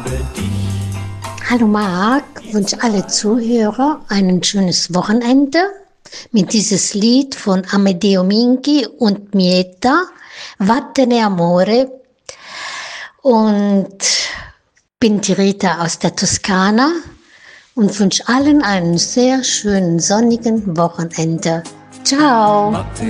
Hallo Marc, wünsche alle Zuhörer ein schönes Wochenende mit dieses Lied von Amedeo Minghi und Mieta, Vattene Amore. Und bin die Rita aus der Toskana und wünsche allen einen sehr schönen sonnigen Wochenende. Ciao!